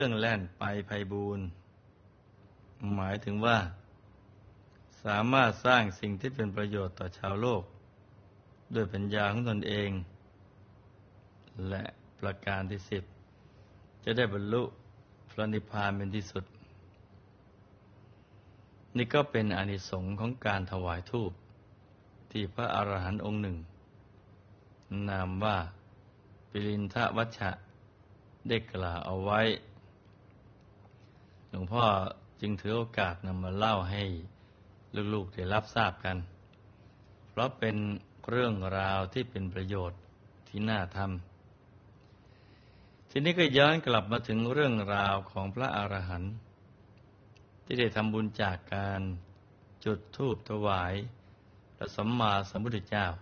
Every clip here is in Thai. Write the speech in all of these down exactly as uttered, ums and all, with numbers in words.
รื่องแล่นไปไพบูลย์หมายถึงว่าสามารถสร้างสิ่งที่เป็นประโยชน์ต่อชาวโลกด้วยปัญญาของตนเองและประการที่สิบจะได้บรรลุพระนิพพานเป็นที่สุดนี่ก็เป็นอานิสงส์ของการถวายธูปที่พระอรหันต์องค์หนึ่งนามว่าปิลินทวัชชะได้กล่าวเอาไว้หลวงพ่อจึงถือโอกาสนำมาเล่าให้ลูกๆได้รับทราบกันเพราะเป็นเรื่องราวที่เป็นประโยชน์ที่น่าทำทีนี้ก็ย้อนกลับมาถึงเรื่องราวของพระอรหันต์ที่ได้ทำบุญจากการจุดธูปถวายพระสัมมาสัมพุทธเจ้า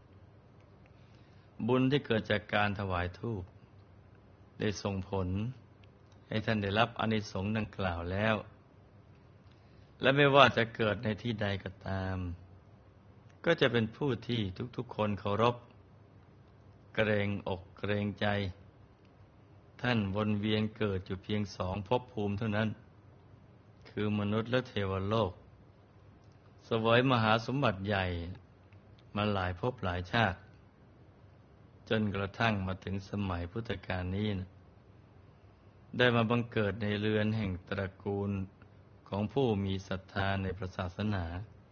บุญที่เกิดจากการถวายธูปได้ส่งผลให้ท่านได้รับอานิสงส์ดังกล่าวแล้วและไม่ว่าจะเกิดในที่ใดก็ตามก็จะเป็นผู้ที่ทุกๆคนเคารพเกรงอกเกรงใจท่านวนเวียนเกิดอยู่เพียงสองภพภูมิเท่านั้นคือมนุษย์และเทวโลกเสวยมหาสมบัติใหญ่มาหลายภพหลายชาติจนกระทั่งมาถึงสมัยพุทธกาลนี้นะได้มาบังเกิดในเรือนแห่งตระกูลของผู้มีศรัทธาในพระศาสนา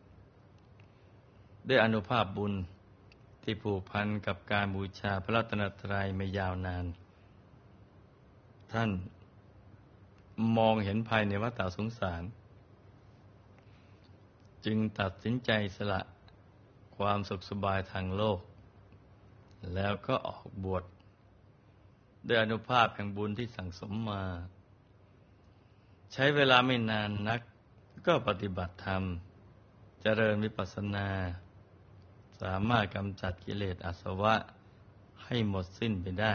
ด้วยอานุภาพบุญที่ผูกพันกับการบูชาพระรัตนตรัยไม่ยาวนานท่านมองเห็นภายในวัฏสงสารจึงตัดสินใจสละความสุขสบายทางโลกแล้วก็ออกบวชด้วยอานุภาพแห่งบุญที่สั่งสมมาใช้เวลาไม่นานนักก็ปฏิบัติธรรมเจริญวิปัสสนาสามารถกำจัดกิเลสอาสวะให้หมดสิ้นไปได้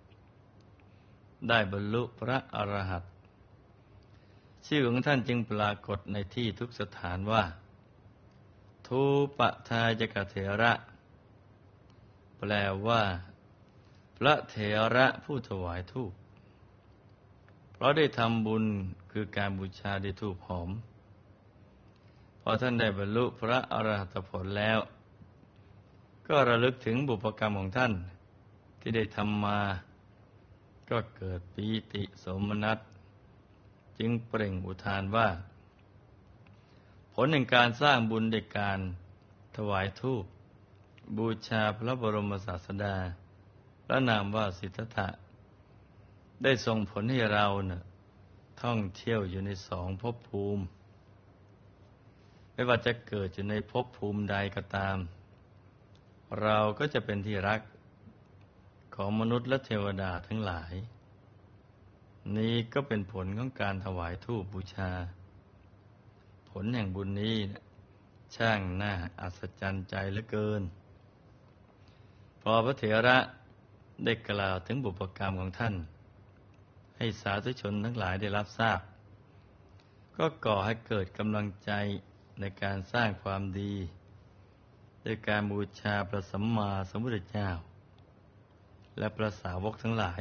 ได้บรรลุพระอรหันต์ชื่อของท่านจึงปรากฏในที่ทุกสถานว่าทูปทายกเถระแปลว่าพระเถระผู้ถวายธูปเพราะได้ทำบุญคือการบูชาด้วยธูปหอมพอท่านได้บรรลุพระอรหัตผลแล้วก็ระลึกถึงบุพกรรมของท่านที่ได้ทำมาก็เกิดปีติโสมนัสจึงเปล่งอุทานว่าผลแห่งการสร้างบุญด้วยการถวายธูปบูชาพระบรมศาสดาพระนามว่าสิทธัตถะได้ส่งผลให้เราเน่ะท่องเที่ยวอยู่ในสองภพภูมิไม่ว่าจะเกิดอยู่ในภพภูมิใดก็ตามเราก็จะเป็นที่รักของมนุษย์และเทวดาทั้งหลายนี้ก็เป็นผลของการถวายธูปบูชาผลแห่งบุญนี้ช่างน่าอัศจรรย์ใจเหลือเกินพอพระเถระได้กล่าวถึงบุพกรรมของท่านให้สาธุชนทั้งหลายได้รับทราบก็ก่อให้เกิดกำลังใจในการสร้างความดีโดยการบูชาพระสัมมาสัมพุทธเจ้าและพระสาวกทั้งหลาย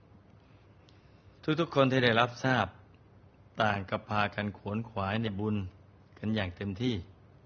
ทุกๆคนที่ได้รับทราบต่างก็พากันขวนขวายในบุญกันอย่างเต็มที่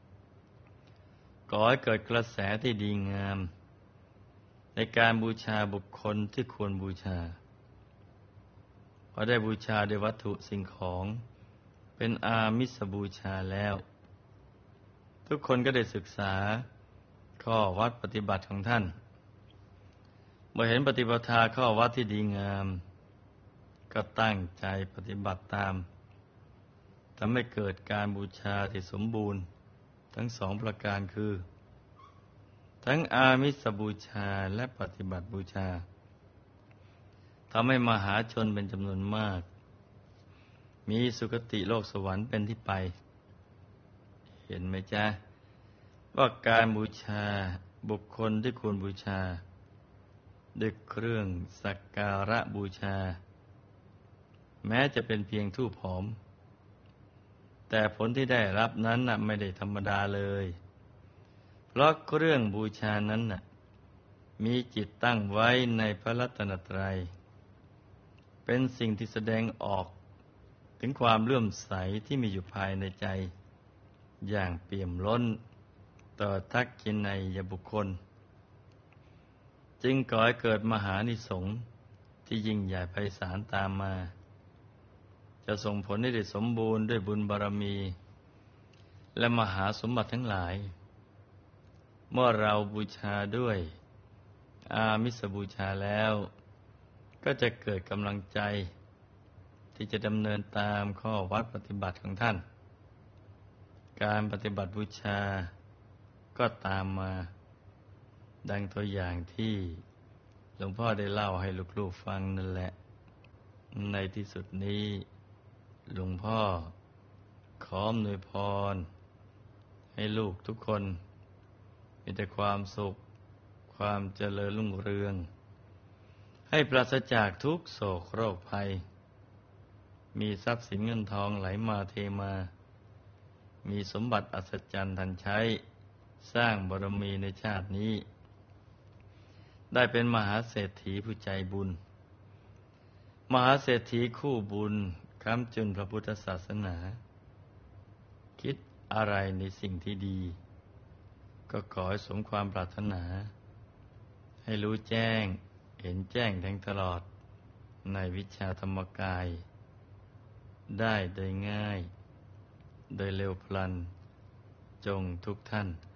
ก่อให้เกิดกระแสที่ดีงามในการบูชาบุคคลที่ควรบูชาพอได้บูชาด้วยวัตถุสิ่งของเป็นอามิสบูชาแล้วทุกคนก็ได้ศึกษาข้อวัดปฏิบัติของท่านเมื่อเห็นปฏิปทาข้อวัดที่ดีงามก็ตั้งใจปฏิบัติตามทำให้เกิดการบูชาที่สมบูรณ์ทั้งสองประการคือทั้งอามิสบูชาและปฏิบัติบูชาทำให้มหาชนเป็นจำนวนมากมีสุคติโลกสวรรค์เป็นที่ไปเห็นไหมจ๊ะว่าการบูชาบุคคลที่ควรบูชาด้วยเครื่องสักการะบูชาแม้จะเป็นเพียงธูปหอมแต่ผลที่ได้รับนั้นน่ะไม่ได้ธรรมดาเลยเพราะเครื่องบูชานั้นน่ะมีจิตตั้งไว้ในพระรัตนตรัยเป็นสิ่งที่แสดงออกถึงความเลื่อมใสที่มีอยู่ภายในใจอย่างเปี่ยมล้นต่อทักษิณัยบุคคลจึงก่อให้เกิดมหานิสงส์ที่ยิ่งใหญ่ไพศาลตามมาจะส่งผลให้ได้สมบูรณ์ด้วยบุญบารมีและมหาสมบัติทั้งหลายเมื่อเราบูชาด้วยอามิสบูชาแล้วก็จะเกิดกำลังใจที่จะดำเนินตามข้อวัดปฏิบัติของท่านการปฏิบัติบูชาก็ตามมาดังตัวอย่างที่หลวงพ่อได้เล่าให้ลูกๆฟังนั่นแหละในที่สุดนี้หลวงพ่อขออำนวยพรให้ลูกทุกคนมีแต่ความสุขความเจริญรุ่งเรืองให้ปราศจากทุกโศกโรคภัยมีทรัพย์สินเงินทองไหลมาเทมามีสมบัติอัศจรรย์ทันใช้สร้างบารมีในชาตินี้ได้เป็นมหาเศรษฐีผู้ใจบุญมหาเศรษฐีคู่บุญค้ำจุนพระพุทธศาสนาคิดอะไรในสิ่งที่ดีก็ขอให้สมความปรารถนาให้รู้แจ้งเห็นแจ้งแทงตลอดในวิชาธรรมกายได้โดยง่ายโดยเร็วพลันจงทุกท่าน